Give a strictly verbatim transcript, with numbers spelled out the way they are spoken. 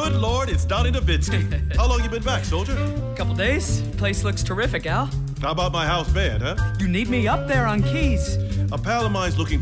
Good Lord, it's Donnie Nowitzki. How long you been back, soldier? Couple days. Place looks terrific, Al. How about my house band, huh? You need me up there on keys. A pal of mine's looking